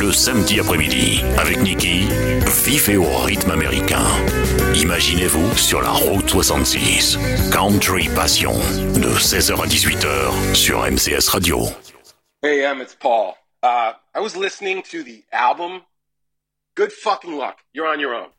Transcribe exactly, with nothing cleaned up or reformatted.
le samedi après-midi. Avec Niki, vif et au rythme américain. Imaginez-vous sur la route soixante-six. Country Passion, de seize heures à dix-huit heures sur M C S Radio. Hey, Em, it's Paul. Uh, I was listening to the album. Good fucking luck. You're on your own.